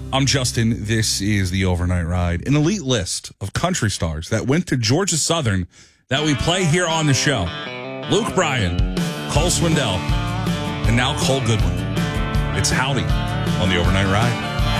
I'm Justin. This is the Overnight Ride, an elite list of country stars that went to Georgia Southern that we play here on the show. Luke Bryan, Cole Swindell, and now Cole Goodwin. It's Howdy on the Overnight Ride.